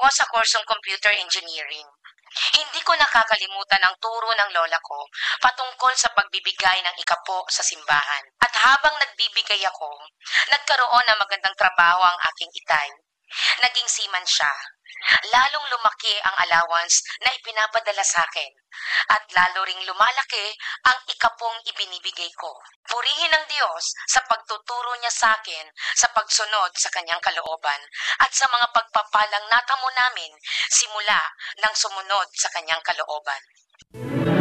ako sa kursong computer engineering. Hindi ko nakakalimutan ang turo ng lola ko patungkol sa pagbibigay ng ikapo sa simbahan. At habang nagbibigay ako, nagkaroon ng magandang trabaho ang aking itay. Naging seaman siya. Lalong lumaki ang allowance na ipinapadala sa akin at lalo ring lumalaki ang ikapong ibinibigay ko. Purihin ang Diyos sa pagtuturo niya sa akin sa pagsunod sa kanyang kalooban at sa mga pagpapalang natamo namin simula ng sumunod sa kanyang kalooban.